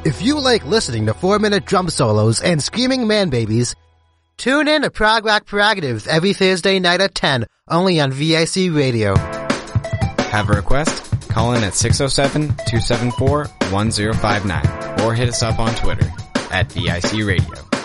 If you like listening to 4-minute drum solos and screaming man babies, tune in to Prog Rock Prerogatives every Thursday night at 10, only on VIC Radio. Have a request? Call in at 607-274-1059 or hit us up on Twitter at VIC Radio.